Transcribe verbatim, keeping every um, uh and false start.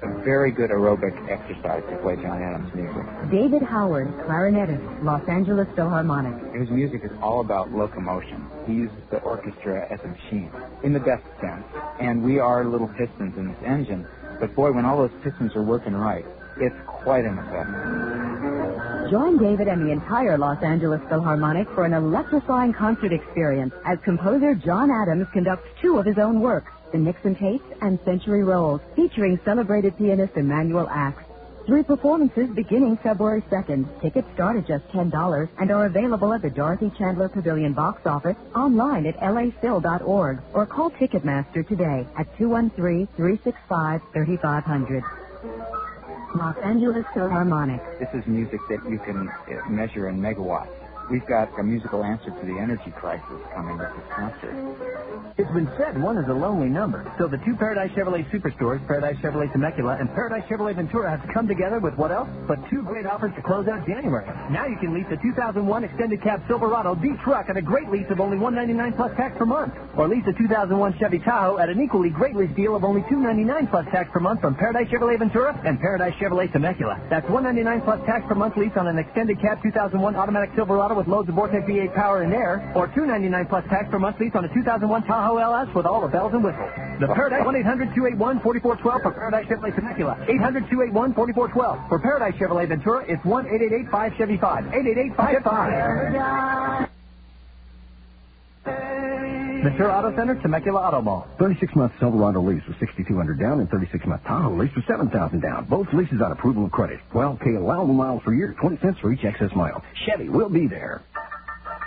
a very good aerobic exercise to play John Adams music. David Howard, clarinetist, Los Angeles Philharmonic. His music is all about locomotion. He uses the orchestra as a machine, in the best sense. And we are little pistons in this engine. But boy, when all those pistons are working right, it's quite an effect. Join David and the entire Los Angeles Philharmonic for an electrifying concert experience as composer John Adams conducts two of his own works, the Nixon Tapes and Century Rolls, featuring celebrated pianist Emanuel Ax. Three performances beginning February second. Tickets start at just ten dollars and are available at the Dorothy Chandler Pavilion box office, online at L A phil dot org, or call Ticketmaster today at two one three, three six five, three five zero zero. Los Angeles Philharmonic. This is music that you can uh, measure in megawatts. We've got a musical answer to the energy crisis coming with this concert. It's been said one is a lonely number. So the two Paradise Chevrolet superstores, Paradise Chevrolet Temecula and Paradise Chevrolet Ventura, have come together with what else? But two great offers to close out January. Now you can lease a two thousand one extended cab Silverado D truck at a great lease of only one hundred ninety-nine dollars plus tax per month. Or lease a two thousand one Chevy Tahoe at an equally great lease deal of only two hundred ninety-nine dollars plus tax per month from Paradise Chevrolet Ventura and Paradise Chevrolet Temecula. That's one hundred ninety-nine dollars plus tax per month lease on an extended cab two thousand one automatic Silverado with loads of Vortec V eight power and air, or two hundred ninety-nine dollars plus tax per month lease on a two thousand one Tahoe L S with all the bells and whistles. The Paradise, one eight hundred, two eight one, four four one two for Paradise Chevrolet Temecula. eight hundred, two eight one, four four one two. For Paradise Chevrolet Ventura, it's one eight eight eight, five Chevy five. eight eight eight, five five. Ventura Auto Center, Temecula Auto Mall. thirty-six month Silverado lease with six thousand two hundred down and thirty-six month Tahoe lease with seven thousand down. Both leases on approval of credit. twelve K allowable miles per year, twenty cents for each excess mile. Chevy will be there.